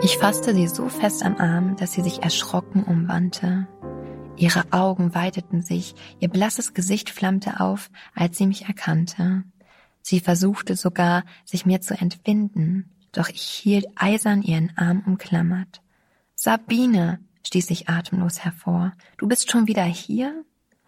Ich fasste sie so fest am Arm, dass sie sich erschrocken umwandte. Ihre Augen weiteten sich, ihr blasses Gesicht flammte auf, als sie mich erkannte. Sie versuchte sogar, sich mir zu entwinden, doch ich hielt eisern ihren Arm umklammert. »Sabine«, stieß ich atemlos hervor, »du bist schon wieder hier?«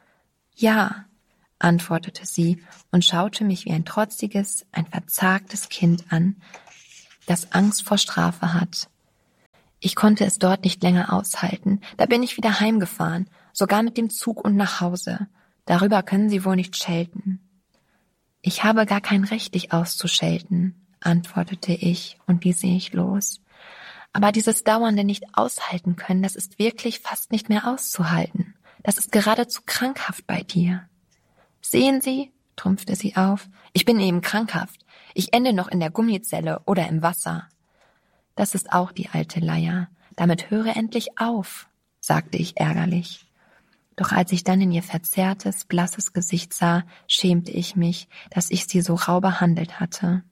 »Ja«, antwortete sie und schaute mich wie ein trotziges, ein verzagtes Kind an, das Angst vor Strafe hat. Ich konnte es dort nicht länger aushalten, da bin ich wieder heimgefahren, sogar mit dem Zug und nach Hause. Darüber können Sie wohl nicht schelten. »Ich habe gar kein Recht, dich auszuschelten«, antwortete ich und ließ sie nicht los. »Aber dieses dauernde Nicht-Aushalten können, das ist wirklich fast nicht mehr auszuhalten. Das ist geradezu krankhaft bei dir.« »Sehen Sie«, trumpfte sie auf, »ich bin eben krankhaft. Ich ende noch in der Gummizelle oder im Wasser.« »Das ist auch die alte Leier. Damit höre endlich auf«, sagte ich ärgerlich. Doch als ich dann in ihr verzerrtes, blasses Gesicht sah, schämte ich mich, dass ich sie so rau behandelt hatte.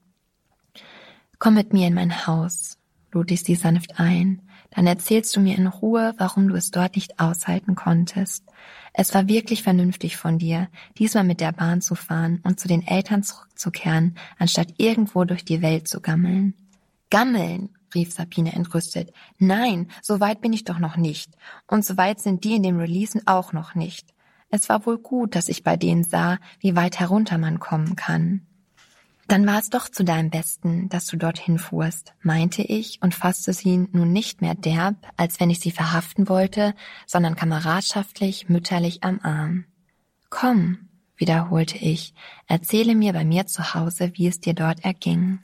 »Komm mit mir in mein Haus«, lud ich sie sanft ein. »Dann erzählst du mir in Ruhe, warum du es dort nicht aushalten konntest. Es war wirklich vernünftig von dir, diesmal mit der Bahn zu fahren und zu den Eltern zurückzukehren, anstatt irgendwo durch die Welt zu gammeln.« »Gammeln«, rief Sabine entrüstet. »Nein, so weit bin ich doch noch nicht. Und so weit sind die in den Releasen auch noch nicht. Es war wohl gut, dass ich bei denen sah, wie weit herunter man kommen kann.« »Dann war es doch zu deinem Besten, dass du dorthin fuhrst«, meinte ich und fasste sie nun nicht mehr derb, als wenn ich sie verhaften wollte, sondern kameradschaftlich, mütterlich am Arm. »Komm«, wiederholte ich, »erzähle mir bei mir zu Hause, wie es dir dort erging.«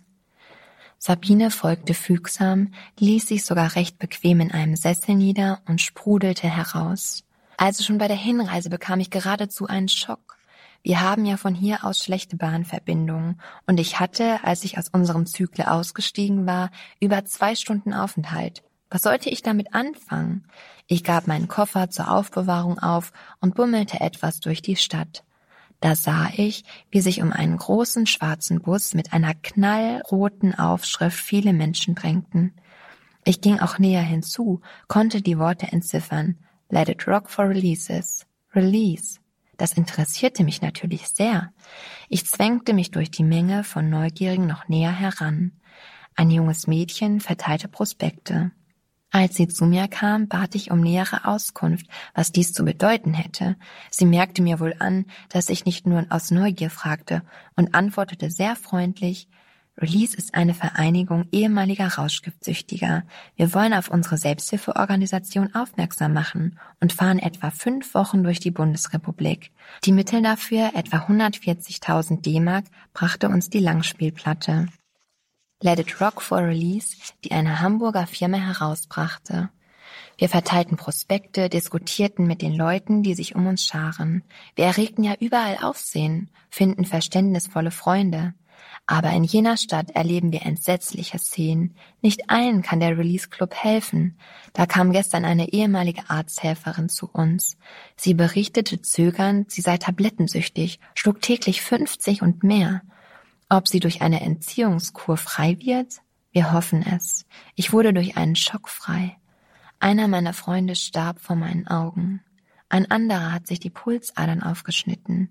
Sabine folgte fügsam, ließ sich sogar recht bequem in einem Sessel nieder und sprudelte heraus. »Also schon bei der Hinreise bekam ich geradezu einen Schock. Wir haben ja von hier aus schlechte Bahnverbindungen und ich hatte, als ich aus unserem Zügle ausgestiegen war, über 2 Stunden Aufenthalt. Was sollte ich damit anfangen? Ich gab meinen Koffer zur Aufbewahrung auf und bummelte etwas durch die Stadt. Da sah ich, wie sich um einen großen schwarzen Bus mit einer knallroten Aufschrift viele Menschen drängten. Ich ging auch näher hinzu, konnte die Worte entziffern. Let it rock for releases. Release. Das interessierte mich natürlich sehr. Ich zwängte mich durch die Menge von Neugierigen noch näher heran. Ein junges Mädchen verteilte Prospekte. Als sie zu mir kam, bat ich um nähere Auskunft, was dies zu bedeuten hätte. Sie merkte mir wohl an, dass ich nicht nur aus Neugier fragte und antwortete sehr freundlich: Release ist eine Vereinigung ehemaliger Rauschgiftsüchtiger. Wir wollen auf unsere Selbsthilfeorganisation aufmerksam machen und fahren etwa 5 Wochen durch die Bundesrepublik. Die Mittel dafür, etwa 140.000 D-Mark, brachte uns die Langspielplatte Let It Rock for Release, die eine Hamburger Firma herausbrachte. Wir verteilten Prospekte, diskutierten mit den Leuten, die sich um uns scharen. Wir erregten ja überall Aufsehen, finden verständnisvolle Freunde. Aber in jener Stadt erleben wir entsetzliche Szenen. Nicht allen kann der Release Club helfen. Da kam gestern eine ehemalige Arzthelferin zu uns. Sie berichtete zögernd, sie sei tablettensüchtig, schlug täglich 50 und mehr. Ob sie durch eine Entziehungskur frei wird? Wir hoffen es. Ich wurde durch einen Schock frei. Einer meiner Freunde starb vor meinen Augen. Ein anderer hat sich die Pulsadern aufgeschnitten.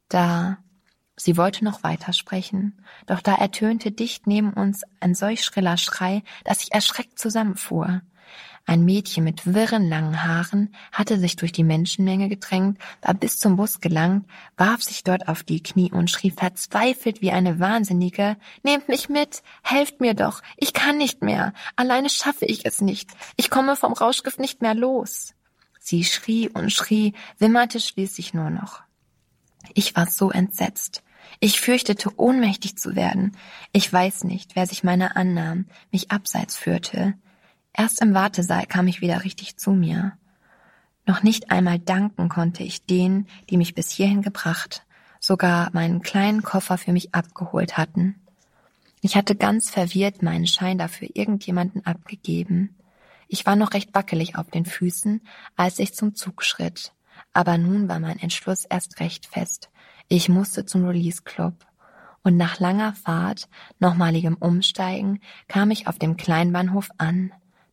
Sie wollte noch weitersprechen, doch da ertönte dicht neben uns ein solch schriller Schrei, dass ich erschreckt zusammenfuhr. Ein Mädchen mit wirren, langen Haaren hatte sich durch die Menschenmenge gedrängt, war bis zum Bus gelangt, warf sich dort auf die Knie und schrie verzweifelt wie eine Wahnsinnige: »Nehmt mich mit! Helft mir doch! Ich kann nicht mehr! Alleine schaffe ich es nicht! Ich komme vom Rauschgift nicht mehr los!« Sie schrie und schrie, wimmerte schließlich nur noch. Ich war so entsetzt. Ich fürchtete, ohnmächtig zu werden. Ich weiß nicht, wer sich meiner annahm, mich abseits führte. Erst im Wartesaal kam ich wieder richtig zu mir. Noch nicht einmal danken konnte ich denen, die mich bis hierhin gebracht, sogar meinen kleinen Koffer für mich abgeholt hatten. Ich hatte ganz verwirrt meinen Schein dafür irgendjemanden abgegeben. Ich war noch recht wackelig auf den Füßen, als ich zum Zug schritt. Aber nun war mein Entschluss erst recht fest. Ich musste zum Release Club. Und nach langer Fahrt, nochmaligem Umsteigen, kam ich auf dem Kleinbahnhof an.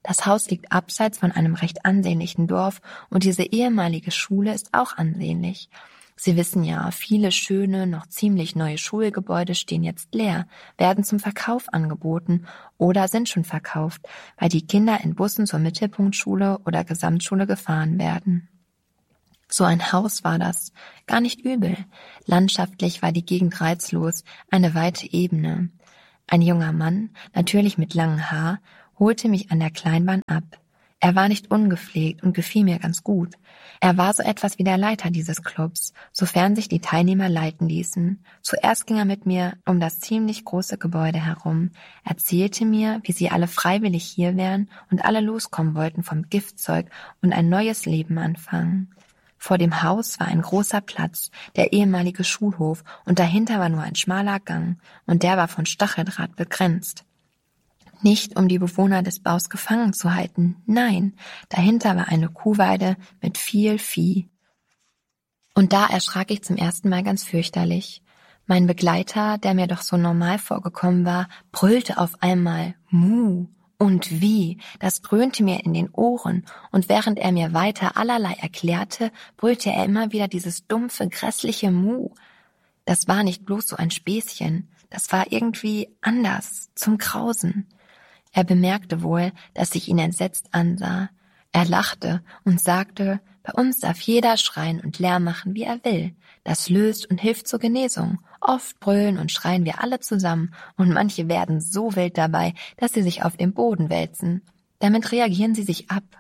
Das Haus liegt abseits von einem recht ansehnlichen Dorf und diese ehemalige Schule ist auch ansehnlich. Sie wissen ja, viele schöne, noch ziemlich neue Schulgebäude stehen jetzt leer, werden zum Verkauf angeboten oder sind schon verkauft, weil die Kinder in Bussen zur Mittelpunktschule oder Gesamtschule gefahren werden. So ein Haus war das, gar nicht übel. Landschaftlich war die Gegend reizlos, eine weite Ebene. Ein junger Mann, natürlich mit langem Haar, holte mich an der Kleinbahn ab. Er war nicht ungepflegt und gefiel mir ganz gut. Er war so etwas wie der Leiter dieses Clubs, sofern sich die Teilnehmer leiten ließen. Zuerst ging er mit mir um das ziemlich große Gebäude herum, erzählte mir, wie sie alle freiwillig hier wären und alle loskommen wollten vom Giftzeug und ein neues Leben anfangen. Vor dem Haus war ein großer Platz, der ehemalige Schulhof, und dahinter war nur ein schmaler Gang, und der war von Stacheldraht begrenzt. Nicht, um die Bewohner des Baus gefangen zu halten, nein, dahinter war eine Kuhweide mit viel Vieh. Und da erschrak ich zum ersten Mal ganz fürchterlich. Mein Begleiter, der mir doch so normal vorgekommen war, brüllte auf einmal Mu. Und wie, das dröhnte mir in den Ohren, und während er mir weiter allerlei erklärte, brüllte er immer wieder dieses dumpfe, grässliche Mu. Das war nicht bloß so ein Späßchen, das war irgendwie anders, zum Grausen. Er bemerkte wohl, dass ich ihn entsetzt ansah. Er lachte und sagte, bei uns darf jeder schreien und Lärm machen, wie er will. Das löst und hilft zur Genesung. Oft brüllen und schreien wir alle zusammen, und manche werden so wild dabei, dass sie sich auf den Boden wälzen. Damit reagieren sie sich ab.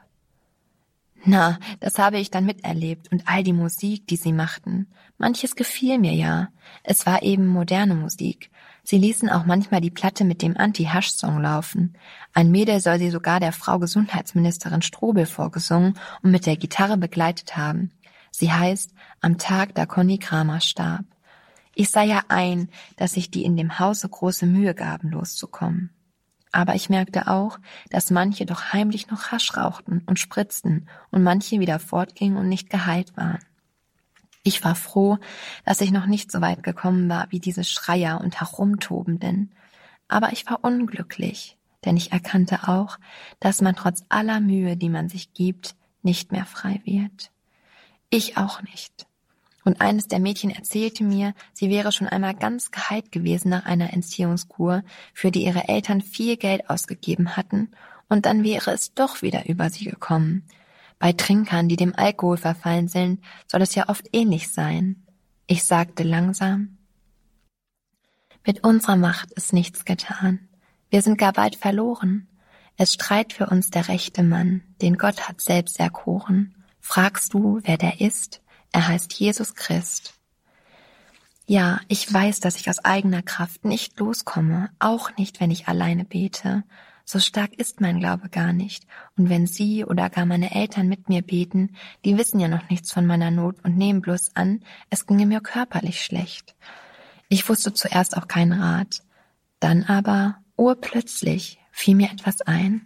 Na, das habe ich dann miterlebt und all die Musik, die sie machten. Manches gefiel mir ja. Es war eben moderne Musik. Sie ließen auch manchmal die Platte mit dem Anti-Hasch-Song laufen. Ein Mädel soll sie sogar der Frau Gesundheitsministerin Strobel vorgesungen und mit der Gitarre begleitet haben. Sie heißt Am Tag, da Conny Kramer starb. Ich sah ja ein, dass sich die in dem Hause große Mühe gaben, loszukommen. Aber ich merkte auch, dass manche doch heimlich noch Hasch rauchten und spritzten und manche wieder fortgingen und nicht geheilt waren. Ich war froh, dass ich noch nicht so weit gekommen war wie diese Schreier und Herumtobenden. Aber ich war unglücklich, denn ich erkannte auch, dass man trotz aller Mühe, die man sich gibt, nicht mehr frei wird. Ich auch nicht. Und eines der Mädchen erzählte mir, sie wäre schon einmal ganz geheilt gewesen nach einer Entziehungskur, für die ihre Eltern viel Geld ausgegeben hatten, und dann wäre es doch wieder über sie gekommen. Bei Trinkern, die dem Alkohol verfallen sind, soll es ja oft ähnlich sein. Ich sagte langsam, mit unserer Macht ist nichts getan. Wir sind gar bald verloren. Es streit für uns der rechte Mann, den Gott hat selbst erkoren. Fragst du, wer der ist? Er heißt Jesus Christ. Ja, ich weiß, dass ich aus eigener Kraft nicht loskomme, auch nicht, wenn ich alleine bete. So stark ist mein Glaube gar nicht. Und wenn Sie oder gar meine Eltern mit mir beten, die wissen ja noch nichts von meiner Not und nehmen bloß an, es ginge mir körperlich schlecht. Ich wusste zuerst auch keinen Rat. Dann aber, urplötzlich, fiel mir etwas ein.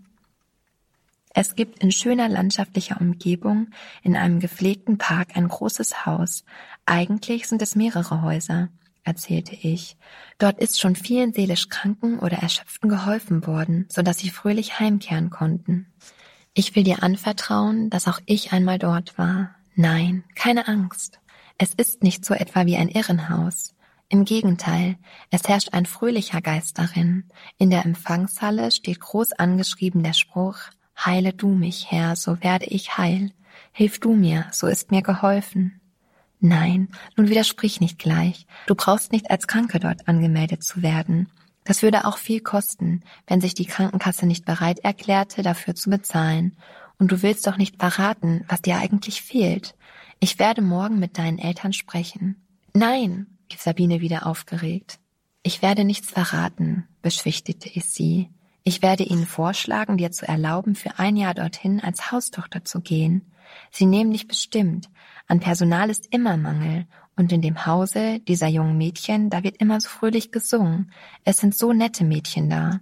Es gibt in schöner landschaftlicher Umgebung in einem gepflegten Park ein großes Haus. Eigentlich sind es mehrere Häuser, erzählte ich. Dort ist schon vielen seelisch Kranken oder Erschöpften geholfen worden, sodass sie fröhlich heimkehren konnten. Ich will dir anvertrauen, dass auch ich einmal dort war. Nein, keine Angst. Es ist nicht so etwa wie ein Irrenhaus. Im Gegenteil, es herrscht ein fröhlicher Geist darin. In der Empfangshalle steht groß angeschrieben der Spruch: Heile du mich, Herr, so werde ich heil. Hilf du mir, so ist mir geholfen. Nein, nun widersprich nicht gleich. Du brauchst nicht als Kranke dort angemeldet zu werden. Das würde auch viel kosten, wenn sich die Krankenkasse nicht bereit erklärte, dafür zu bezahlen. Und du willst doch nicht verraten, was dir eigentlich fehlt. Ich werde morgen mit deinen Eltern sprechen. Nein, rief Sabine wieder aufgeregt. Ich werde nichts verraten, beschwichtigte ich sie. Ich werde Ihnen vorschlagen, dir zu erlauben, für ein Jahr dorthin als Haustochter zu gehen. Sie nehmen dich bestimmt. An Personal ist immer Mangel. Und in dem Hause dieser jungen Mädchen, da wird immer so fröhlich gesungen. Es sind so nette Mädchen da.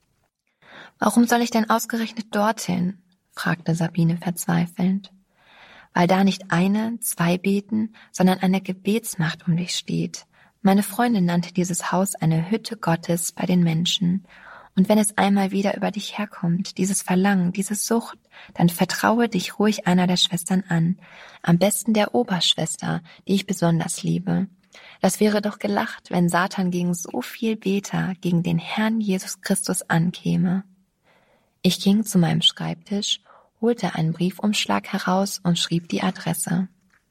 Warum soll ich denn ausgerechnet dorthin? Fragte Sabine verzweifelnd. Weil da nicht eine, zwei beten, sondern eine Gebetsmacht um dich steht. Meine Freundin nannte dieses Haus eine Hütte Gottes bei den Menschen. Und wenn es einmal wieder über dich herkommt, dieses Verlangen, diese Sucht, dann vertraue dich ruhig einer der Schwestern an. Am besten der Oberschwester, die ich besonders liebe. Das wäre doch gelacht, wenn Satan gegen so viel Beter, gegen den Herrn Jesus Christus ankäme. Ich ging zu meinem Schreibtisch, holte einen Briefumschlag heraus und schrieb die Adresse.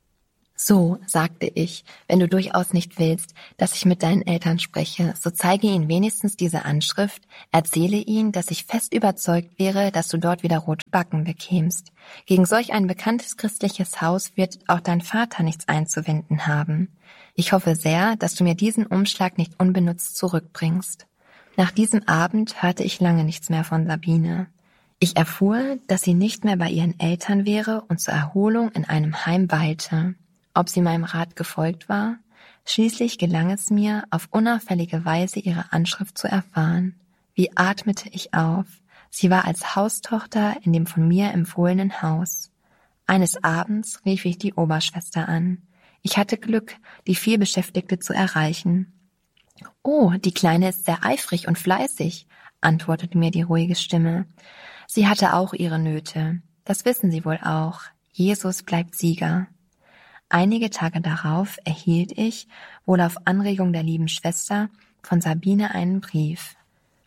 So, sagte ich, wenn du durchaus nicht willst, dass ich mit deinen Eltern spreche, so zeige ihnen wenigstens diese Anschrift, erzähle ihnen, dass ich fest überzeugt wäre, dass du dort wieder rote Backen bekämst. Gegen solch ein bekanntes christliches Haus wird auch dein Vater nichts einzuwenden haben. Ich hoffe sehr, dass du mir diesen Umschlag nicht unbenutzt zurückbringst. Nach diesem Abend hörte ich lange nichts mehr von Sabine. Ich erfuhr, dass sie nicht mehr bei ihren Eltern wäre und zur Erholung in einem Heim weilte. Ob sie meinem Rat gefolgt war? Schließlich gelang es mir, auf unauffällige Weise ihre Anschrift zu erfahren. Wie atmete ich auf? Sie war als Haustochter in dem von mir empfohlenen Haus. Eines Abends rief ich die Oberschwester an. Ich hatte Glück, die Vielbeschäftigte zu erreichen. »Oh, die Kleine ist sehr eifrig und fleißig«, antwortete mir die ruhige Stimme. Sie hatte auch ihre Nöte. Das wissen Sie wohl auch. Jesus bleibt Sieger. Einige Tage darauf erhielt ich, wohl auf Anregung der lieben Schwester, von Sabine einen Brief.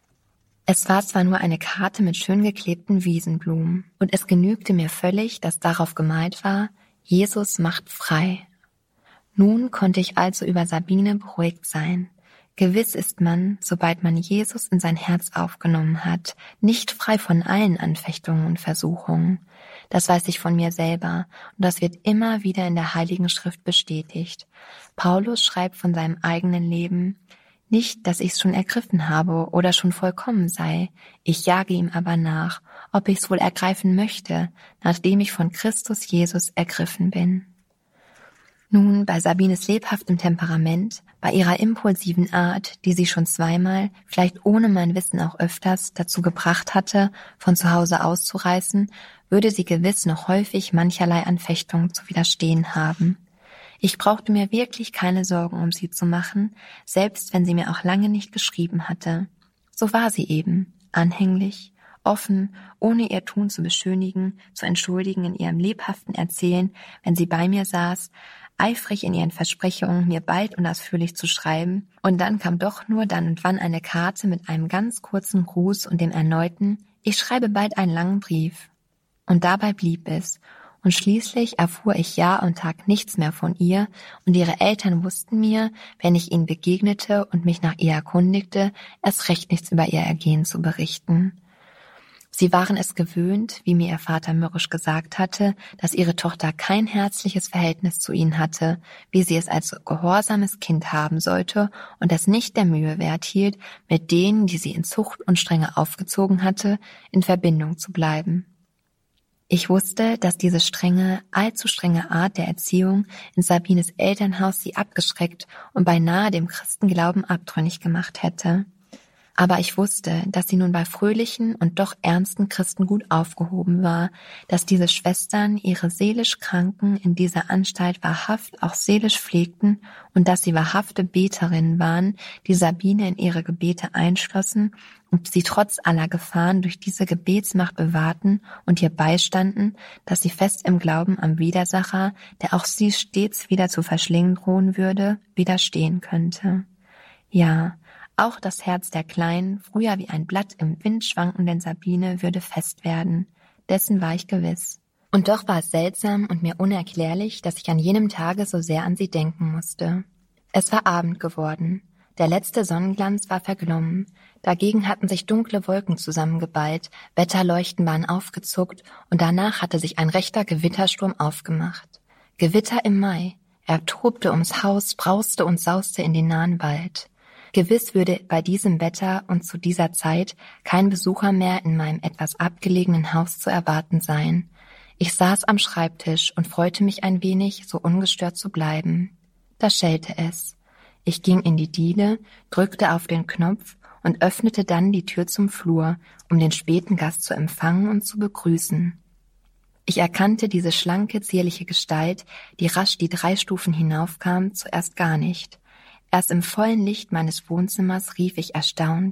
Es war zwar nur eine Karte mit schön geklebten Wiesenblumen, und es genügte mir völlig, dass darauf gemalt war, Jesus macht frei. Nun konnte ich also über Sabine beruhigt sein. Gewiss ist man, sobald man Jesus in sein Herz aufgenommen hat, nicht frei von allen Anfechtungen und Versuchungen. Das weiß ich von mir selber, und das wird immer wieder in der Heiligen Schrift bestätigt. Paulus schreibt von seinem eigenen Leben: Nicht, dass ich's schon ergriffen habe oder schon vollkommen sei, ich jage ihm aber nach, ob ich's wohl ergreifen möchte, nachdem ich von Christus Jesus ergriffen bin. Nun, bei Sabines lebhaftem Temperament, bei ihrer impulsiven Art, die sie schon zweimal, vielleicht ohne mein Wissen auch öfters, dazu gebracht hatte, von zu Hause auszureißen, würde sie gewiss noch häufig mancherlei Anfechtungen zu widerstehen haben. Ich brauchte mir wirklich keine Sorgen um sie zu machen, selbst wenn sie mir auch lange nicht geschrieben hatte. So war sie eben, anhänglich, offen, ohne ihr Tun zu beschönigen, zu entschuldigen in ihrem lebhaften Erzählen, wenn sie bei mir saß, eifrig in ihren Versprechungen, mir bald und ausführlich zu schreiben, und dann kam doch nur dann und wann eine Karte mit einem ganz kurzen Gruß und dem erneuten: Ich schreibe bald einen langen Brief. Und dabei blieb es, und schließlich erfuhr ich Jahr und Tag nichts mehr von ihr, und ihre Eltern wussten mir, wenn ich ihnen begegnete und mich nach ihr erkundigte, erst recht nichts über ihr Ergehen zu berichten. Sie waren es gewöhnt, wie mir ihr Vater mürrisch gesagt hatte, dass ihre Tochter kein herzliches Verhältnis zu ihnen hatte, wie sie es als gehorsames Kind haben sollte und es nicht der Mühe wert hielt, mit denen, die sie in Zucht und Strenge aufgezogen hatte, in Verbindung zu bleiben. Ich wusste, dass diese strenge, allzu strenge Art der Erziehung in Sabines Elternhaus sie abgeschreckt und beinahe dem Christenglauben abtrünnig gemacht hätte. Aber ich wusste, dass sie nun bei fröhlichen und doch ernsten Christen gut aufgehoben war, dass diese Schwestern ihre seelisch Kranken in dieser Anstalt wahrhaft auch seelisch pflegten und dass sie wahrhafte Beterinnen waren, die Sabine in ihre Gebete einschlossen und sie trotz aller Gefahren durch diese Gebetsmacht bewahrten und ihr beistanden, dass sie fest im Glauben am Widersacher, der auch sie stets wieder zu verschlingen drohen würde, widerstehen könnte. Ja, auch das Herz der kleinen, früher wie ein Blatt im Wind schwankenden Sabine würde fest werden. Dessen war ich gewiss. Und doch war es seltsam und mir unerklärlich, dass ich an jenem Tage so sehr an sie denken musste. Es war Abend geworden. Der letzte Sonnenglanz war verglommen. Dagegen hatten sich dunkle Wolken zusammengeballt, Wetterleuchten waren aufgezuckt und danach hatte sich ein rechter Gewittersturm aufgemacht. Gewitter im Mai. Er tobte ums Haus, brauste und sauste in den nahen Wald. Gewiss würde bei diesem Wetter und zu dieser Zeit kein Besucher mehr in meinem etwas abgelegenen Haus zu erwarten sein. Ich saß am Schreibtisch und freute mich ein wenig, so ungestört zu bleiben. Da schellte es. Ich ging in die Diele, drückte auf den Knopf und öffnete dann die Tür zum Flur, um den späten Gast zu empfangen und zu begrüßen. Ich erkannte diese schlanke, zierliche Gestalt, die rasch die 3 Stufen hinaufkam, zuerst gar nicht. Erst im vollen Licht meines Wohnzimmers rief ich erstaunt: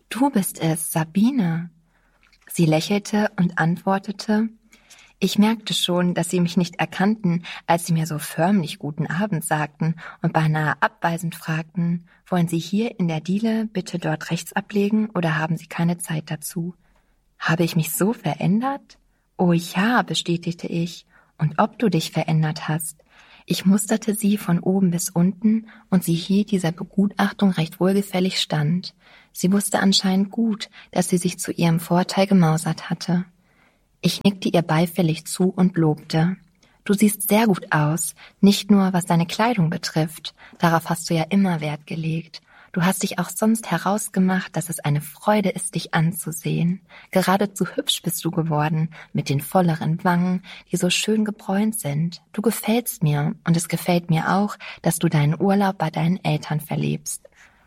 Du bist es, Sabine. Sie lächelte und antwortete: Ich merkte schon, dass Sie mich nicht erkannten, als Sie mir so förmlich guten Abend sagten und beinahe abweisend fragten: Wollen Sie hier in der Diele bitte dort rechts ablegen oder haben Sie keine Zeit dazu? Habe ich mich so verändert? Oh ja, bestätigte ich. Und ob du dich verändert hast. Ich musterte sie von oben bis unten und sie hielt dieser Begutachtung recht wohlgefällig stand. Sie wusste anscheinend gut, dass sie sich zu ihrem Vorteil gemausert hatte. Ich nickte ihr beifällig zu und lobte. Du siehst sehr gut aus, nicht nur was deine Kleidung betrifft. Darauf hast du ja immer Wert gelegt. Du hast dich auch sonst herausgemacht, dass es eine Freude ist, dich anzusehen. Geradezu hübsch bist du geworden, mit den volleren Wangen, die so schön gebräunt sind. Du gefällst mir, und es gefällt mir auch, dass du deinen Urlaub bei deinen Eltern verlebst.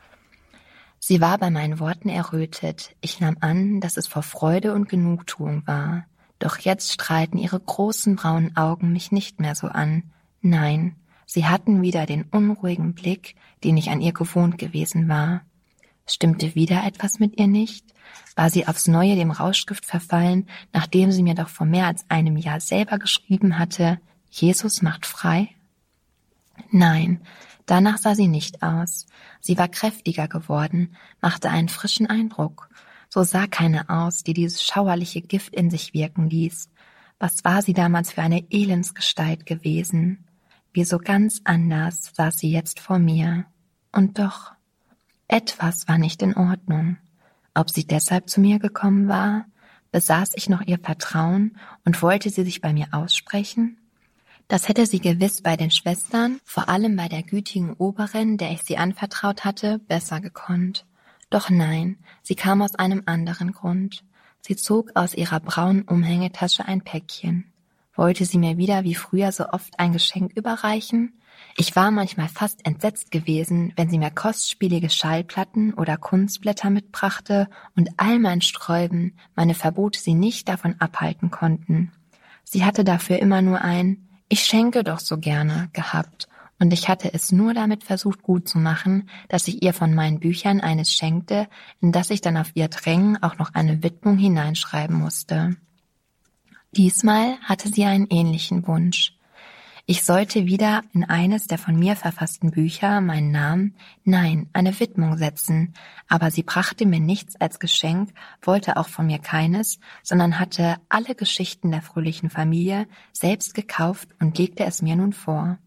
Sie war bei meinen Worten errötet. Ich nahm an, dass es vor Freude und Genugtuung war. Doch jetzt strahlten ihre großen braunen Augen mich nicht mehr so an. Nein, sie hatten wieder den unruhigen Blick, den ich an ihr gewohnt gewesen war. Stimmte wieder etwas mit ihr nicht? War sie aufs Neue dem Rauschgift verfallen, nachdem sie mir doch vor mehr als einem Jahr selber geschrieben hatte: Jesus macht frei? Nein, danach sah sie nicht aus. Sie war kräftiger geworden, machte einen frischen Eindruck. So sah keine aus, die dieses schauerliche Gift in sich wirken ließ. Was war sie damals für eine Elendsgestalt gewesen? Wie so ganz anders saß sie jetzt vor mir. Und doch, etwas war nicht in Ordnung. Ob sie deshalb zu mir gekommen war? Besaß ich noch ihr Vertrauen und wollte sie sich bei mir aussprechen? Das hätte sie gewiss bei den Schwestern, vor allem bei der gütigen Oberin, der ich sie anvertraut hatte, besser gekonnt. Doch nein, sie kam aus einem anderen Grund. Sie zog aus ihrer braunen Umhängetasche ein Päckchen. Wollte sie mir wieder wie früher so oft ein Geschenk überreichen? Ich war manchmal fast entsetzt gewesen, wenn sie mir kostspielige Schallplatten oder Kunstblätter mitbrachte und all mein Sträuben, meine Verbote sie nicht davon abhalten konnten. Sie hatte dafür immer nur ein »Ich schenke doch so gerne« gehabt. Und ich hatte es nur damit versucht gut zu machen, dass ich ihr von meinen Büchern eines schenkte, in das ich dann auf ihr Drängen auch noch eine Widmung hineinschreiben musste. Diesmal hatte sie einen ähnlichen Wunsch. Ich sollte wieder in eines der von mir verfassten Bücher meinen Namen, nein, eine Widmung setzen, aber sie brachte mir nichts als Geschenk, wollte auch von mir keines, sondern hatte alle Geschichten der fröhlichen Familie selbst gekauft und legte es mir nun vor.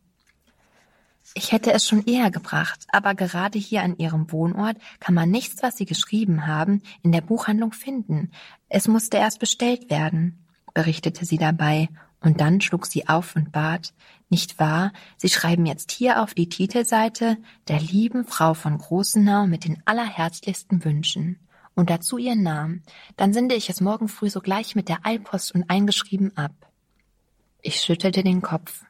Ich hätte es schon eher gebracht, aber gerade hier an ihrem Wohnort kann man nichts, was sie geschrieben haben, in der Buchhandlung finden. Es musste erst bestellt werden, berichtete sie dabei, und dann schlug sie auf und bat: Nicht wahr, Sie schreiben jetzt hier auf die Titelseite der lieben Frau von Großenau mit den allerherzlichsten Wünschen und dazu Ihren Namen, dann sende ich es morgen früh sogleich mit der Eilpost und eingeschrieben ab. Ich schüttelte den Kopf.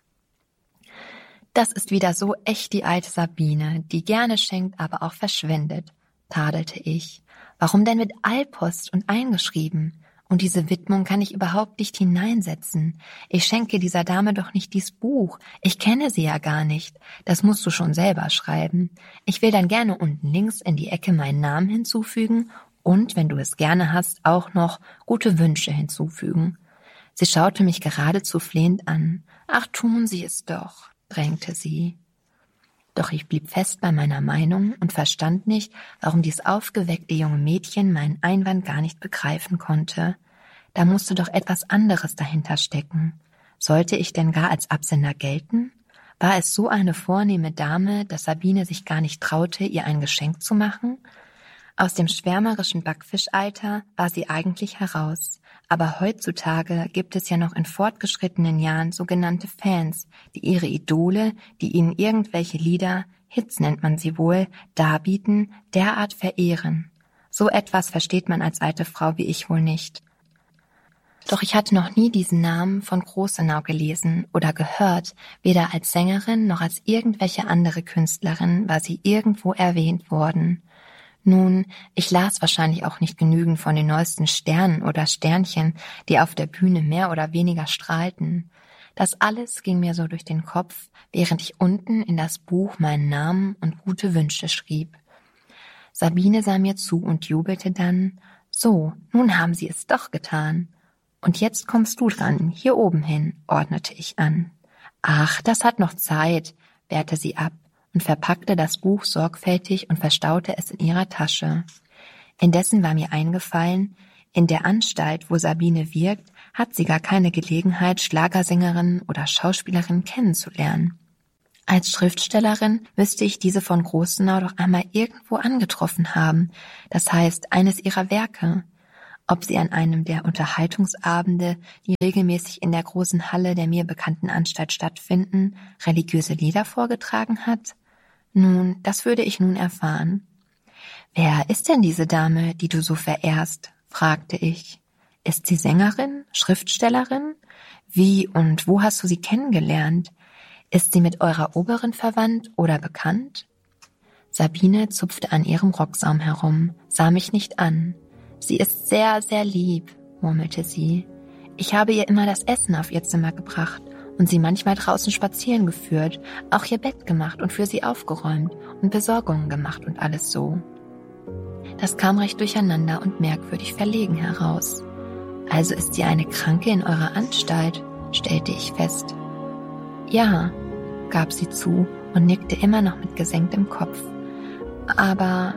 Das ist wieder so echt die alte Sabine, die gerne schenkt, aber auch verschwendet, tadelte ich. Warum denn mit Eilpost und eingeschrieben? Und diese Widmung kann ich überhaupt nicht hineinsetzen. Ich schenke dieser Dame doch nicht dies Buch. Ich kenne sie ja gar nicht. Das musst du schon selber schreiben. Ich will dann gerne unten links in die Ecke meinen Namen hinzufügen und, wenn du es gerne hast, auch noch gute Wünsche hinzufügen. Sie schaute mich geradezu flehend an. Ach, tun Sie es doch, drängte sie. Doch ich blieb fest bei meiner Meinung und verstand nicht, warum dies aufgeweckte junge Mädchen meinen Einwand gar nicht begreifen konnte. Da musste doch etwas anderes dahinter stecken. Sollte ich denn gar als Absender gelten? War es so eine vornehme Dame, dass Sabine sich gar nicht traute, ihr ein Geschenk zu machen? Aus dem schwärmerischen Backfischalter war sie eigentlich heraus. Aber heutzutage gibt es ja noch in fortgeschrittenen Jahren sogenannte Fans, die ihre Idole, die ihnen irgendwelche Lieder, Hits nennt man sie wohl, darbieten, derart verehren. So etwas versteht man als alte Frau wie ich wohl nicht. Doch ich hatte noch nie diesen Namen von Großenau gelesen oder gehört, weder als Sängerin noch als irgendwelche andere Künstlerin war sie irgendwo erwähnt worden. Nun, ich las wahrscheinlich auch nicht genügend von den neuesten Sternen oder Sternchen, die auf der Bühne mehr oder weniger strahlten. Das alles ging mir so durch den Kopf, während ich unten in das Buch meinen Namen und gute Wünsche schrieb. Sabine sah mir zu und jubelte dann: »So, nun haben Sie es doch getan. Und jetzt kommst du dran, hier oben hin«, ordnete ich an. »Ach, das hat noch Zeit«, wehrte sie ab und verpackte das Buch sorgfältig und verstaute es in ihrer Tasche. Indessen war mir eingefallen, in der Anstalt, wo Sabine wirkt, hat sie gar keine Gelegenheit, Schlagersängerin oder Schauspielerin kennenzulernen. Als Schriftstellerin müsste ich diese von Großenau doch einmal irgendwo angetroffen haben, das heißt eines ihrer Werke. Ob sie an einem der Unterhaltungsabende, die regelmäßig in der großen Halle der mir bekannten Anstalt stattfinden, religiöse Lieder vorgetragen hat? Nun, das würde ich nun erfahren. »Wer ist denn diese Dame, die du so verehrst?«, fragte ich. »Ist sie Sängerin, Schriftstellerin? Wie und wo hast du sie kennengelernt? Ist sie mit eurer Oberin verwandt oder bekannt?« Sabine zupfte an ihrem Rocksaum herum, sah mich nicht an. »Sie ist sehr, sehr lieb«, murmelte sie. »Ich habe ihr immer das Essen auf ihr Zimmer gebracht und sie manchmal draußen spazieren geführt, auch ihr Bett gemacht und für sie aufgeräumt und Besorgungen gemacht und alles so.« Das kam recht durcheinander und merkwürdig verlegen heraus. »Also ist sie eine Kranke in eurer Anstalt«, stellte ich fest. »Ja«, gab sie zu und nickte immer noch mit gesenktem Kopf. Aber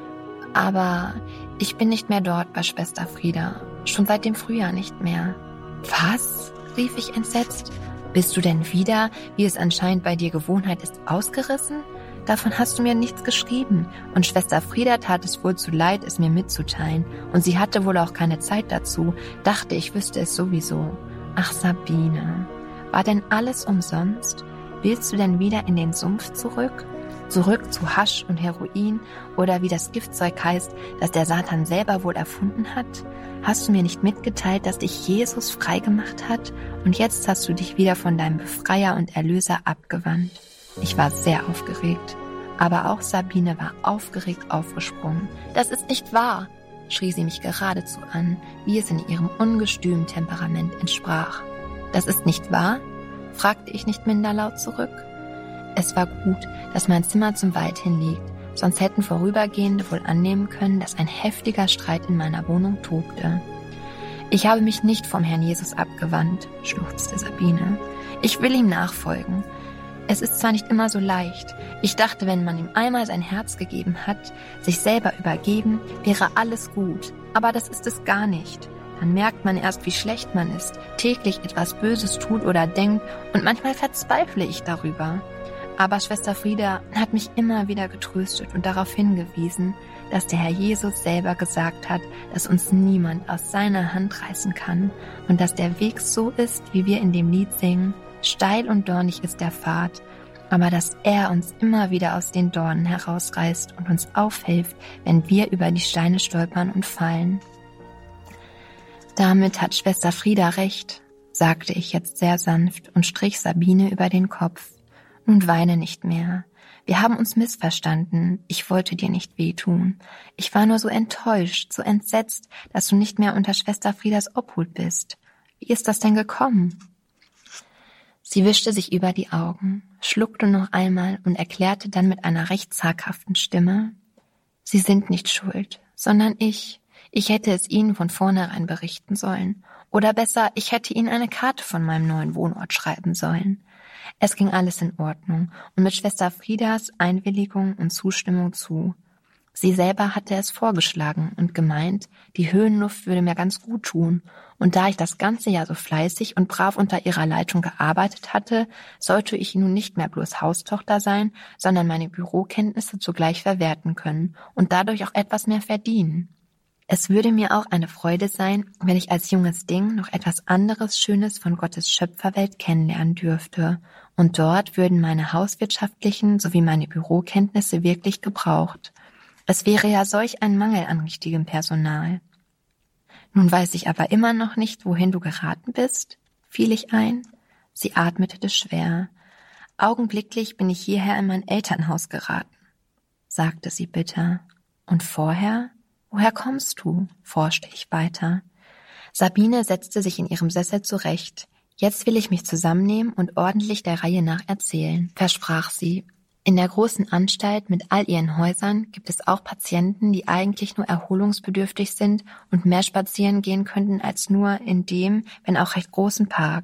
ich bin nicht mehr dort bei Schwester Frieda, schon seit dem Frühjahr nicht mehr.« »Was?«, rief ich entsetzt. »Bist du denn wieder, wie es anscheinend bei dir Gewohnheit ist, ausgerissen? Davon hast du mir nichts geschrieben, und Schwester Frieda tat es wohl zu leid, es mir mitzuteilen, und sie hatte wohl auch keine Zeit dazu, dachte, ich wüsste es sowieso. Ach, Sabine, war denn alles umsonst? Willst du denn wieder in den Sumpf zurück? Zurück zu Hasch und Heroin oder wie das Giftzeug heißt, das der Satan selber wohl erfunden hat? Hast du mir nicht mitgeteilt, dass dich Jesus freigemacht hat und jetzt hast du dich wieder von deinem Befreier und Erlöser abgewandt?« Ich war sehr aufgeregt, aber auch Sabine war aufgeregt aufgesprungen. »Das ist nicht wahr«, schrie sie mich geradezu an, wie es in ihrem ungestümen Temperament entsprach. »Das ist nicht wahr?«, fragte ich nicht minder laut zurück. Es war gut, dass mein Zimmer zum Wald hin liegt, sonst hätten Vorübergehende wohl annehmen können, dass ein heftiger Streit in meiner Wohnung tobte. »Ich habe mich nicht vom Herrn Jesus abgewandt«, schluchzte Sabine. »Ich will ihm nachfolgen. Es ist zwar nicht immer so leicht. Ich dachte, wenn man ihm einmal sein Herz gegeben hat, sich selber übergeben, wäre alles gut. Aber das ist es gar nicht. Dann merkt man erst, wie schlecht man ist, täglich etwas Böses tut oder denkt und manchmal verzweifle ich darüber. Aber Schwester Frieda hat mich immer wieder getröstet und darauf hingewiesen, dass der Herr Jesus selber gesagt hat, dass uns niemand aus seiner Hand reißen kann und dass der Weg so ist, wie wir in dem Lied singen, steil und dornig ist der Pfad, aber dass er uns immer wieder aus den Dornen herausreißt und uns aufhilft, wenn wir über die Steine stolpern und fallen. »Damit hat Schwester Frieda recht«, sagte ich jetzt sehr sanft und strich Sabine über den Kopf. »Nun weine nicht mehr. Wir haben uns missverstanden. Ich wollte dir nicht wehtun. Ich war nur so enttäuscht, so entsetzt, dass du nicht mehr unter Schwester Friedas Obhut bist. Wie ist das denn gekommen?« Sie wischte sich über die Augen, schluckte noch einmal und erklärte dann mit einer recht zaghaften Stimme: »Sie sind nicht schuld, sondern ich. Ich hätte es Ihnen von vornherein berichten sollen. Oder besser, ich hätte Ihnen eine Karte von meinem neuen Wohnort schreiben sollen. Es ging alles in Ordnung und mit Schwester Friedas Einwilligung und Zustimmung zu. Sie selber hatte es vorgeschlagen und gemeint, die Höhenluft würde mir ganz gut tun. Und da ich das ganze Jahr so fleißig und brav unter ihrer Leitung gearbeitet hatte, sollte ich nun nicht mehr bloß Haustochter sein, sondern meine Bürokenntnisse zugleich verwerten können und dadurch auch etwas mehr verdienen. Es würde mir auch eine Freude sein, wenn ich als junges Ding noch etwas anderes Schönes von Gottes Schöpferwelt kennenlernen dürfte. Und dort würden meine hauswirtschaftlichen sowie meine Bürokenntnisse wirklich gebraucht. Es wäre ja solch ein Mangel an richtigem Personal. Nun weiß ich aber immer noch nicht, wohin du geraten bist, fiel ich ein. Sie atmete schwer. Augenblicklich bin ich hierher in mein Elternhaus geraten, sagte sie bitter. Und vorher? Woher kommst du?, forschte ich weiter. Sabine setzte sich in ihrem Sessel zurecht. Jetzt will ich mich zusammennehmen und ordentlich der Reihe nach erzählen, versprach sie. In der großen Anstalt mit all ihren Häusern gibt es auch Patienten, die eigentlich nur erholungsbedürftig sind und mehr spazieren gehen könnten als nur in dem, wenn auch recht großen Park.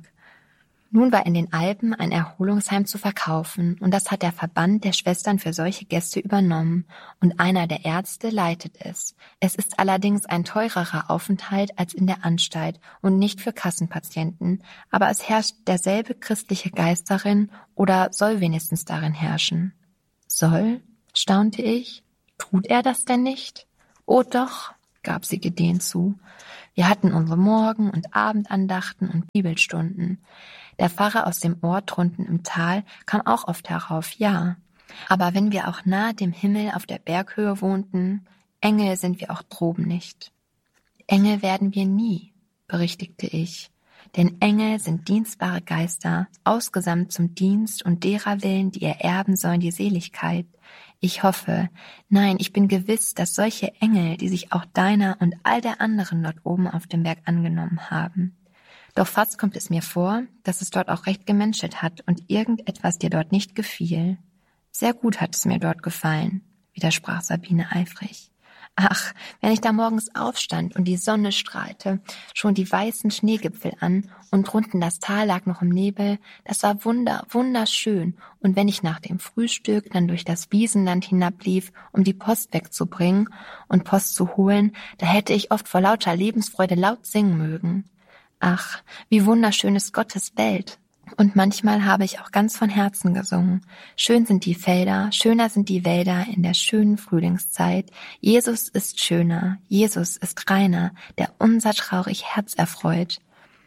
Nun war in den Alpen ein Erholungsheim zu verkaufen und das hat der Verband der Schwestern für solche Gäste übernommen und einer der Ärzte leitet es. Es ist allerdings ein teurerer Aufenthalt als in der Anstalt und nicht für Kassenpatienten, aber es herrscht derselbe christliche Geist darin oder soll wenigstens darin herrschen. Soll? Staunte ich. Tut er das denn nicht? Oh doch, gab sie gedehnt zu. Wir hatten unsere Morgen- und Abendandachten und Bibelstunden. Der Pfarrer aus dem Ort drunten im Tal kam auch oft herauf, ja. Aber wenn wir auch nahe dem Himmel auf der Berghöhe wohnten, Engel sind wir auch droben nicht. Engel werden wir nie, berichtigte ich. Denn Engel sind dienstbare Geister, ausgesandt zum Dienst und derer willen, die ererben sollen die Seligkeit. Ich hoffe, nein, ich bin gewiss, dass solche Engel, die sich auch deiner und all der anderen dort oben auf dem Berg angenommen haben. Doch fast kommt es mir vor, dass es dort auch recht gemenschelt hat und irgendetwas dir dort nicht gefiel. Sehr gut hat es mir dort gefallen, widersprach Sabine eifrig. Ach, wenn ich da morgens aufstand und die Sonne strahlte schon die weißen Schneegipfel an und drunten das Tal lag noch im Nebel, das war wunderschön. Und wenn ich nach dem Frühstück dann durch das Wiesenland hinablief, um die Post wegzubringen und Post zu holen, da hätte ich oft vor lauter Lebensfreude laut singen mögen. Ach, wie wunderschön ist Gottes Welt. Und manchmal habe ich auch ganz von Herzen gesungen. Schön sind die Felder, schöner sind die Wälder in der schönen Frühlingszeit. Jesus ist schöner, Jesus ist reiner, der unser traurig Herz erfreut.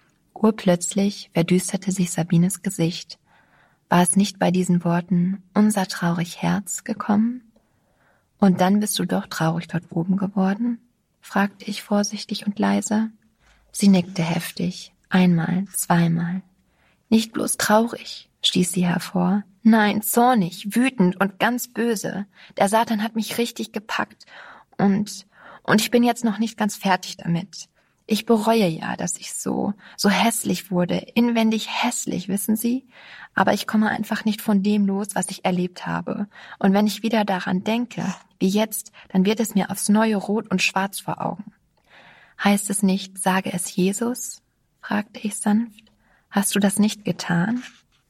Urplötzlich verdüsterte sich Sabines Gesicht. War es nicht bei diesen Worten unser traurig Herz gekommen? Und dann bist du doch traurig dort oben geworden? Fragte ich vorsichtig und leise. Sie nickte heftig, einmal, zweimal. Nicht bloß traurig, stieß sie hervor. Nein, zornig, wütend und ganz böse. Der Satan hat mich richtig gepackt und ich bin jetzt noch nicht ganz fertig damit. Ich bereue ja, dass ich so hässlich wurde, inwendig hässlich, wissen Sie? Aber ich komme einfach nicht von dem los, was ich erlebt habe. Und wenn ich wieder daran denke, wie jetzt, dann wird es mir aufs Neue rot und schwarz vor Augen. Heißt es nicht, sage es Jesus? Fragte ich sanft. Hast du das nicht getan?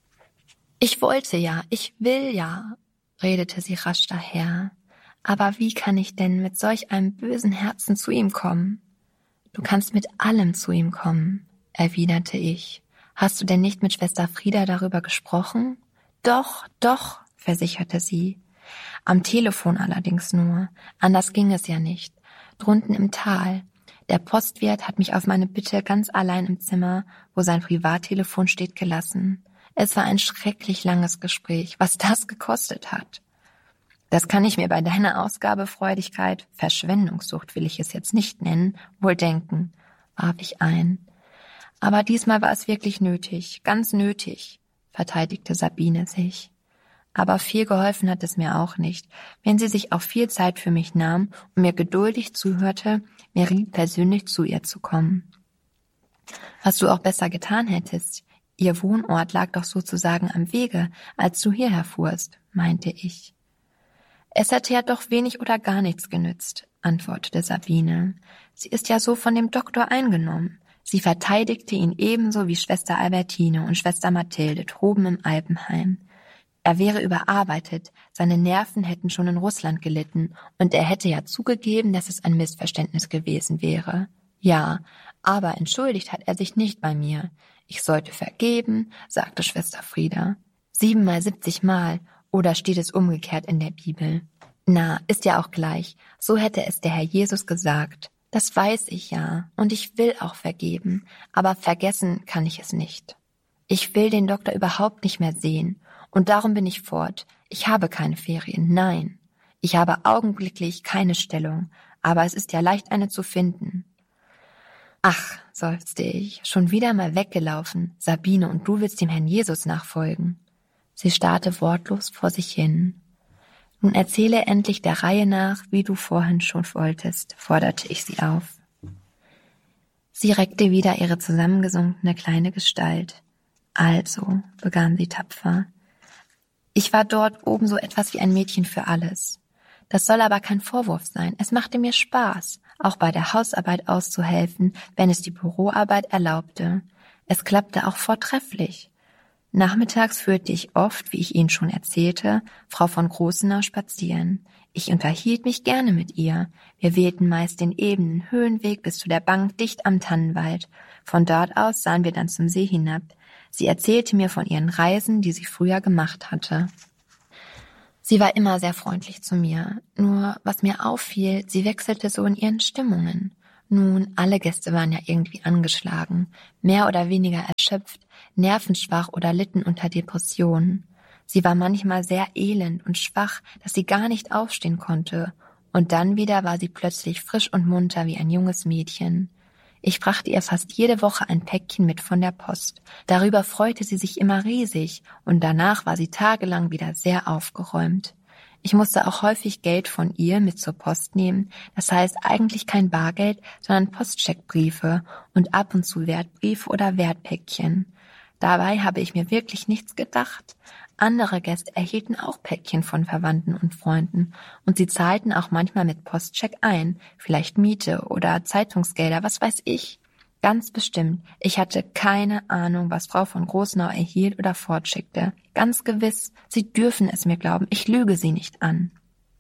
Ich wollte ja, ich will ja, redete sie rasch daher. Aber wie kann ich denn mit solch einem bösen Herzen zu ihm kommen? Du kannst mit allem zu ihm kommen, erwiderte ich. Hast du denn nicht mit Schwester Frieda darüber gesprochen? Doch, versicherte sie. Am Telefon allerdings nur. Anders ging es ja nicht. Drunten im Tal. Der Postwirt hat mich auf meine Bitte ganz allein im Zimmer, wo sein Privattelefon steht, gelassen. Es war ein schrecklich langes Gespräch, was das gekostet hat. Das kann ich mir bei deiner Ausgabefreudigkeit, Verschwendungssucht will ich es jetzt nicht nennen, wohl denken, warf ich ein. Aber diesmal war es wirklich nötig, ganz nötig, verteidigte Sabine sich. Aber viel geholfen hat es mir auch nicht, wenn sie sich auch viel Zeit für mich nahm und mir geduldig zuhörte, mir riet, persönlich zu ihr zu kommen. Was du auch besser getan hättest, ihr Wohnort lag doch sozusagen am Wege, als du hierher fuhrst, meinte ich. Es hätte ja doch wenig oder gar nichts genützt, antwortete Sabine. Sie ist ja so von dem Doktor eingenommen. Sie verteidigte ihn ebenso wie Schwester Albertine und Schwester Mathilde droben im Alpenheim. Er wäre überarbeitet, seine Nerven hätten schon in Russland gelitten und er hätte ja zugegeben, dass es ein Missverständnis gewesen wäre. Ja, aber entschuldigt hat er sich nicht bei mir. Ich sollte vergeben, sagte Schwester Frieda. 7 mal 70 Mal, oder steht es umgekehrt in der Bibel? Na, ist ja auch gleich, so hätte es der Herr Jesus gesagt. Das weiß ich ja, und ich will auch vergeben, aber vergessen kann ich es nicht. Ich will den Doktor überhaupt nicht mehr sehen. Und darum bin ich fort. Ich habe keine Ferien, nein. Ich habe augenblicklich keine Stellung, aber es ist ja leicht, eine zu finden. Ach, seufzte ich, schon wieder mal weggelaufen, Sabine, und du willst dem Herrn Jesus nachfolgen. Sie starrte wortlos vor sich hin. Nun erzähle endlich der Reihe nach, wie du vorhin schon wolltest, forderte ich sie auf. Sie reckte wieder ihre zusammengesunkene kleine Gestalt. Also, begann sie tapfer, Ich war dort oben so etwas wie ein Mädchen für alles. Das soll aber kein Vorwurf sein. Es machte mir Spaß, auch bei der Hausarbeit auszuhelfen, wenn es die Büroarbeit erlaubte. Es klappte auch vortrefflich. Nachmittags führte ich oft, wie ich Ihnen schon erzählte, Frau von Großenau spazieren. Ich unterhielt mich gerne mit ihr. Wir wählten meist den ebenen Höhenweg bis zu der Bank dicht am Tannenwald. Von dort aus sahen wir dann zum See hinab. Sie erzählte mir von ihren Reisen, die sie früher gemacht hatte. Sie war immer sehr freundlich zu mir. Nur, was mir auffiel, sie wechselte so in ihren Stimmungen. Nun, alle Gäste waren ja irgendwie angeschlagen, mehr oder weniger erschöpft, nervenschwach oder litten unter Depressionen. Sie war manchmal sehr elend und schwach, dass sie gar nicht aufstehen konnte. Und dann wieder war sie plötzlich frisch und munter wie ein junges Mädchen. Ich brachte ihr fast jede Woche ein Päckchen mit von der Post. Darüber freute sie sich immer riesig und danach war sie tagelang wieder sehr aufgeräumt. Ich musste auch häufig Geld von ihr mit zur Post nehmen, das heißt eigentlich kein Bargeld, sondern Postcheckbriefe und ab und zu Wertbriefe oder Wertpäckchen. Dabei habe ich mir wirklich nichts gedacht. Andere Gäste erhielten auch Päckchen von Verwandten und Freunden und sie zahlten auch manchmal mit Postcheck ein, vielleicht Miete oder Zeitungsgelder, was weiß ich. Ganz bestimmt, ich hatte keine Ahnung, was Frau von Großenau erhielt oder fortschickte. Ganz gewiss, Sie dürfen es mir glauben, ich lüge Sie nicht an.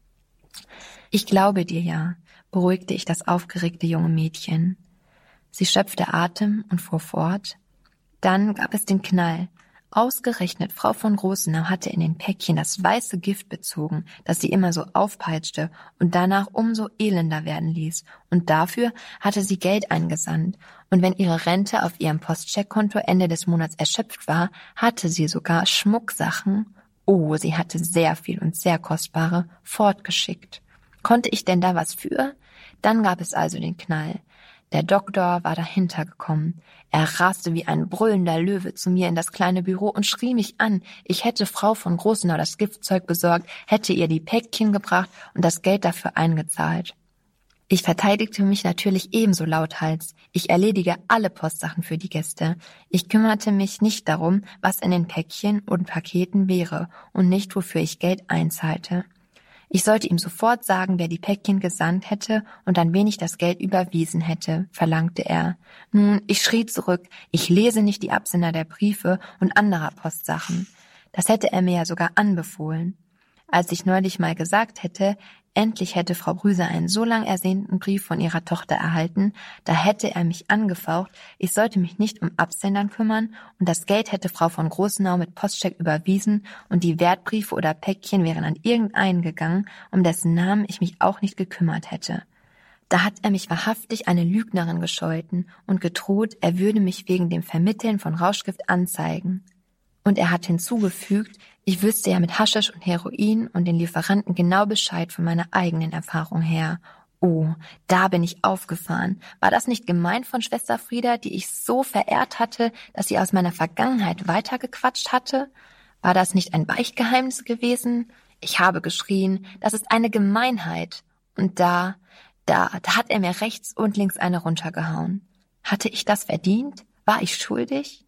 Ich glaube dir ja, beruhigte ich das aufgeregte junge Mädchen. Sie schöpfte Atem und fuhr fort. Dann gab es den Knall. Ausgerechnet Frau von Großenau hatte in den Päckchen das weiße Gift bezogen, das sie immer so aufpeitschte und danach umso elender werden ließ. Und dafür hatte sie Geld eingesandt. Und wenn ihre Rente auf ihrem Postcheckkonto Ende des Monats erschöpft war, hatte sie sogar Schmucksachen, sie hatte sehr viel und sehr kostbare, fortgeschickt. Konnte ich denn da was für? Dann gab es also den Knall. Der Doktor war dahinter gekommen. Er raste wie ein brüllender Löwe zu mir in das kleine Büro und schrie mich an. Ich hätte Frau von Großenau das Giftzeug besorgt, hätte ihr die Päckchen gebracht und das Geld dafür eingezahlt. Ich verteidigte mich natürlich ebenso lauthals. Ich erledige alle Postsachen für die Gäste. Ich kümmerte mich nicht darum, was in den Päckchen und Paketen wäre und nicht, wofür ich Geld einzahlte. Ich sollte ihm sofort sagen, wer die Päckchen gesandt hätte und an wen ich das Geld überwiesen hätte, verlangte er. Nun, ich schrie zurück, ich lese nicht die Absender der Briefe und anderer Postsachen. Das hätte er mir ja sogar anbefohlen. Als ich neulich mal gesagt hätte, endlich hätte Frau Brüse einen so lang ersehnten Brief von ihrer Tochter erhalten, da hätte er mich angefaucht, ich sollte mich nicht um Absendern kümmern und das Geld hätte Frau von Großenau mit Postcheck überwiesen und die Wertbriefe oder Päckchen wären an irgendeinen gegangen, um dessen Namen ich mich auch nicht gekümmert hätte. Da hat er mich wahrhaftig eine Lügnerin gescholten und gedroht, er würde mich wegen dem Vermitteln von Rauschgift anzeigen. Und er hat hinzugefügt, ich wüsste ja mit Haschisch und Heroin und den Lieferanten genau Bescheid von meiner eigenen Erfahrung her. Da bin ich aufgefahren. War das nicht gemein von Schwester Frieda, die ich so verehrt hatte, dass sie aus meiner Vergangenheit weitergequatscht hatte? War das nicht ein Beichtgeheimnis gewesen? Ich habe geschrien, das ist eine Gemeinheit. Und da hat er mir rechts und links eine runtergehauen. Hatte ich das verdient? War ich schuldig?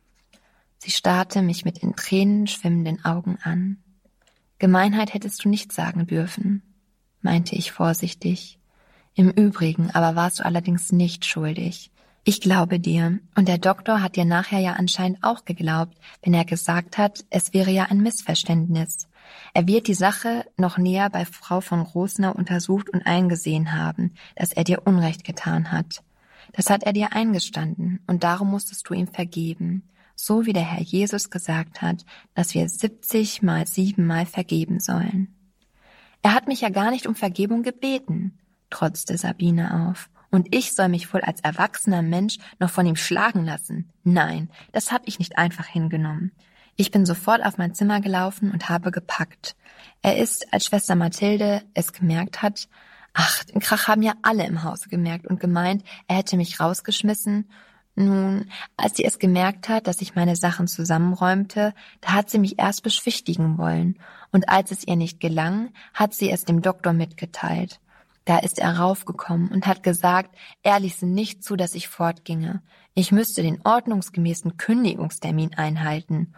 Sie starrte mich mit in Tränen schwimmenden Augen an. Gemeinheit hättest du nicht sagen dürfen, meinte ich vorsichtig. Im Übrigen aber warst du allerdings nicht schuldig. Ich glaube dir, und der Doktor hat dir nachher ja anscheinend auch geglaubt, wenn er gesagt hat, es wäre ja ein Missverständnis. Er wird die Sache noch näher bei Frau von Großenau untersucht und eingesehen haben, dass er dir Unrecht getan hat. Das hat er dir eingestanden, und darum musstest du ihm vergeben. So wie der Herr Jesus gesagt hat, dass wir 70 mal 7 Mal vergeben sollen. Er hat mich ja gar nicht um Vergebung gebeten, trotzte Sabine auf. Und ich soll mich wohl als erwachsener Mensch noch von ihm schlagen lassen? Nein, das habe ich nicht einfach hingenommen. Ich bin sofort auf mein Zimmer gelaufen und habe gepackt. Er ist, als Schwester Mathilde es gemerkt hat, den Krach haben ja alle im Hause gemerkt und gemeint, er hätte mich rausgeschmissen. Nun, als sie es gemerkt hat, dass ich meine Sachen zusammenräumte, da hat sie mich erst beschwichtigen wollen. Und als es ihr nicht gelang, hat sie es dem Doktor mitgeteilt. Da ist er raufgekommen und hat gesagt, er ließe nicht zu, dass ich fortginge. Ich müsste den ordnungsgemäßen Kündigungstermin einhalten.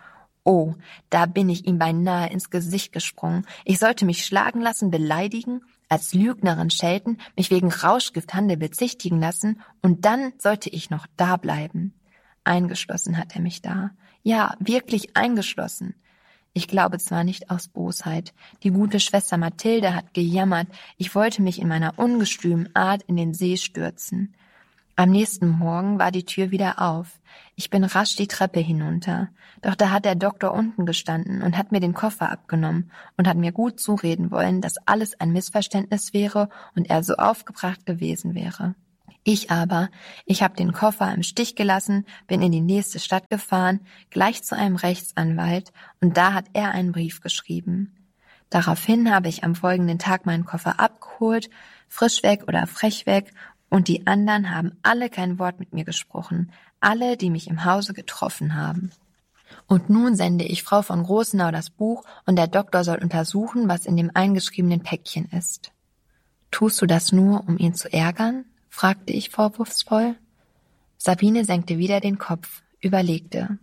Oh, da bin ich ihm beinahe ins Gesicht gesprungen. Ich sollte mich schlagen lassen, beleidigen, als Lügnerin schelten, mich wegen Rauschgifthandel bezichtigen lassen und dann sollte ich noch da bleiben. Eingeschlossen hat er mich da. Ja, wirklich eingeschlossen. Ich glaube zwar nicht aus Bosheit. Die gute Schwester Mathilde hat gejammert, ich wollte mich in meiner ungestümen Art in den See stürzen. Am nächsten Morgen war die Tür wieder auf. Ich bin rasch die Treppe hinunter. Doch da hat der Doktor unten gestanden und hat mir den Koffer abgenommen und hat mir gut zureden wollen, dass alles ein Missverständnis wäre und er so aufgebracht gewesen wäre. Ich habe den Koffer im Stich gelassen, bin in die nächste Stadt gefahren, gleich zu einem Rechtsanwalt, und da hat er einen Brief geschrieben. Daraufhin habe ich am folgenden Tag meinen Koffer abgeholt, frisch weg oder frech weg, und die anderen haben alle kein Wort mit mir gesprochen, alle, die mich im Hause getroffen haben. Und nun sende ich Frau von Großenau das Buch, und der Doktor soll untersuchen, was in dem eingeschriebenen Päckchen ist. Tust du das nur, um ihn zu ärgern? Fragte ich vorwurfsvoll. Sabine senkte wieder den Kopf, überlegte.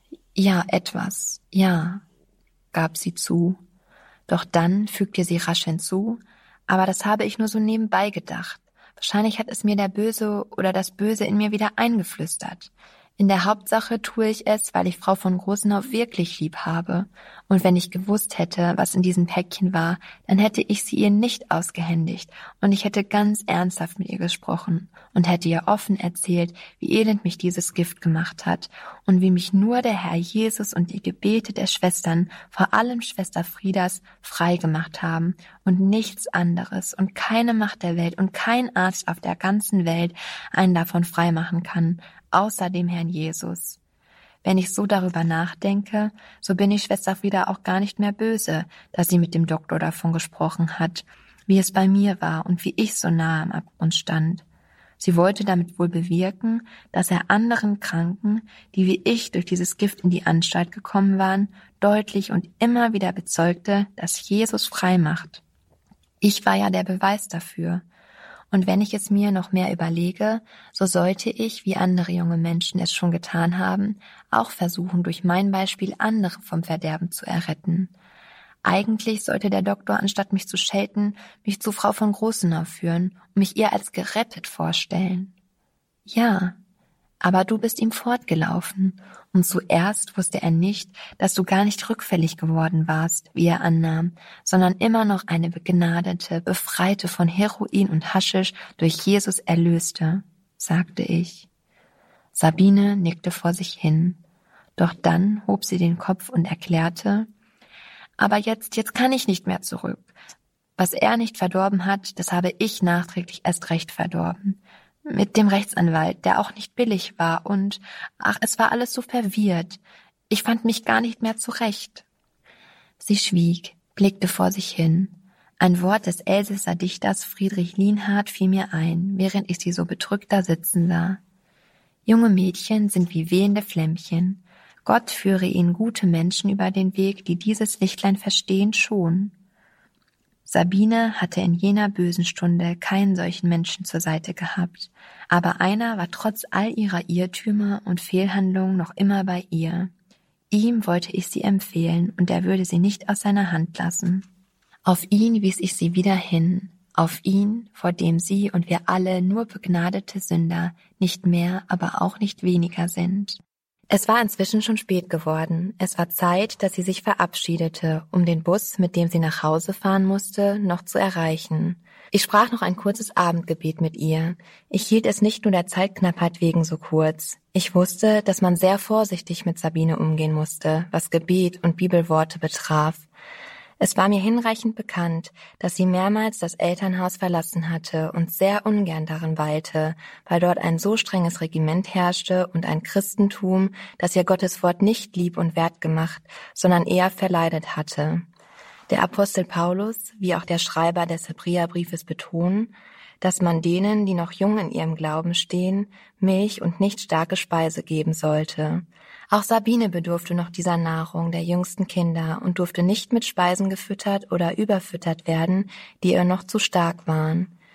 Ja, etwas, ja, gab sie zu. Doch dann fügte sie rasch hinzu, aber das habe ich nur so nebenbei gedacht. Wahrscheinlich hat es mir der Böse oder das Böse in mir wieder eingeflüstert. In der Hauptsache tue ich es, weil ich Frau von Großenau wirklich lieb habe. Und wenn ich gewusst hätte, was in diesem Päckchen war, dann hätte ich sie ihr nicht ausgehändigt und ich hätte ganz ernsthaft mit ihr gesprochen und hätte ihr offen erzählt, wie elend mich dieses Gift gemacht hat und wie mich nur der Herr Jesus und die Gebete der Schwestern, vor allem Schwester Friedas, frei gemacht haben und nichts anderes und keine Macht der Welt und kein Arzt auf der ganzen Welt einen davon frei machen kann, außer dem Herrn Jesus. Wenn ich so darüber nachdenke, so bin ich Schwester Frieda auch gar nicht mehr böse, dass sie mit dem Doktor davon gesprochen hat, wie es bei mir war und wie ich so nahe am Abgrund stand. Sie wollte damit wohl bewirken, dass er anderen Kranken, die wie ich durch dieses Gift in die Anstalt gekommen waren, deutlich und immer wieder bezeugte, dass Jesus frei macht. Ich war ja der Beweis dafür. Und wenn ich es mir noch mehr überlege, so sollte ich, wie andere junge Menschen es schon getan haben, auch versuchen, durch mein Beispiel andere vom Verderben zu erretten. Eigentlich sollte der Doktor, anstatt mich zu schelten, mich zu Frau von Großenau führen und mich ihr als gerettet vorstellen. Ja, aber du bist ihm fortgelaufen, und zuerst wusste er nicht, dass du gar nicht rückfällig geworden warst, wie er annahm, sondern immer noch eine begnadete, befreite von Heroin und Haschisch durch Jesus Erlöste, sagte ich. Sabine nickte vor sich hin, doch dann hob sie den Kopf und erklärte, aber jetzt kann ich nicht mehr zurück. Was er nicht verdorben hat, das habe ich nachträglich erst recht verdorben. Mit dem Rechtsanwalt, der auch nicht billig war und, es war alles so verwirrt. Ich fand mich gar nicht mehr zurecht. Sie schwieg, blickte vor sich hin. Ein Wort des Elsässer Dichters Friedrich Lienhard fiel mir ein, während ich sie so bedrückt da sitzen sah. Junge Mädchen sind wie wehende Flämmchen. Gott führe ihnen gute Menschen über den Weg, die dieses Lichtlein verstehen schon. Sabine hatte in jener bösen Stunde keinen solchen Menschen zur Seite gehabt, aber einer war trotz all ihrer Irrtümer und Fehlhandlungen noch immer bei ihr. Ihm wollte ich sie empfehlen, und er würde sie nicht aus seiner Hand lassen. Auf ihn wies ich sie wieder hin, auf ihn, vor dem sie und wir alle nur begnadete Sünder, nicht mehr, aber auch nicht weniger sind. Es war inzwischen schon spät geworden. Es war Zeit, dass sie sich verabschiedete, um den Bus, mit dem sie nach Hause fahren musste, noch zu erreichen. Ich sprach noch ein kurzes Abendgebet mit ihr. Ich hielt es nicht nur der Zeitknappheit wegen so kurz. Ich wusste, dass man sehr vorsichtig mit Sabine umgehen musste, was Gebet und Bibelworte betraf. Es war mir hinreichend bekannt, dass sie mehrmals das Elternhaus verlassen hatte und sehr ungern darin weilte, weil dort ein so strenges Regiment herrschte und ein Christentum, das ihr Gottes Wort nicht lieb und wert gemacht, sondern eher verleidet hatte. Der Apostel Paulus, wie auch der Schreiber des Hebräerbriefes betonen, dass man denen, die noch jung in ihrem Glauben stehen, Milch und nicht starke Speise geben sollte. Auch Sabine bedurfte noch dieser Nahrung der jüngsten Kinder und durfte nicht mit Speisen gefüttert oder überfüttert werden, die ihr noch zu stark waren.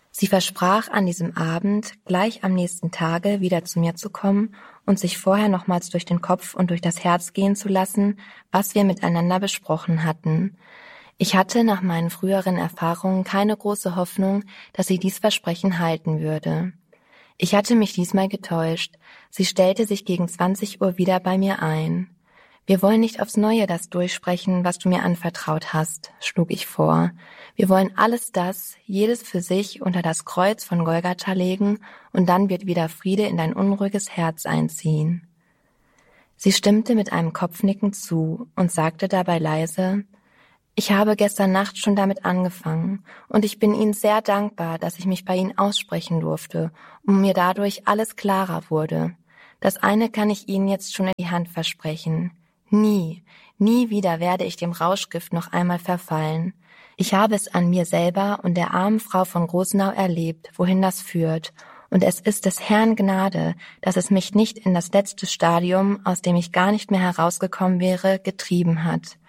Sie versprach an diesem Abend, gleich am nächsten Tage wieder zu mir zu kommen und sich vorher nochmals durch den Kopf und durch das Herz gehen zu lassen, was wir miteinander besprochen hatten. Ich hatte nach meinen früheren Erfahrungen keine große Hoffnung, dass sie dies Versprechen halten würde. Ich hatte mich diesmal getäuscht. Sie stellte sich gegen 20 Uhr wieder bei mir ein. »Wir wollen nicht aufs Neue das durchsprechen, was du mir anvertraut hast«, schlug ich vor. »Wir wollen alles das, jedes für sich, unter das Kreuz von Golgatha legen, und dann wird wieder Friede in dein unruhiges Herz einziehen.« Sie stimmte mit einem Kopfnicken zu und sagte dabei leise: »Ich habe gestern Nacht schon damit angefangen, und ich bin Ihnen sehr dankbar, dass ich mich bei Ihnen aussprechen durfte und mir dadurch alles klarer wurde. Das eine kann ich Ihnen jetzt schon in die Hand versprechen. Nie wieder werde ich dem Rauschgift noch einmal verfallen. Ich habe es an mir selber und der armen Frau von Großenau erlebt, wohin das führt, und es ist des Herrn Gnade, dass es mich nicht in das letzte Stadium, aus dem ich gar nicht mehr herausgekommen wäre, getrieben hat.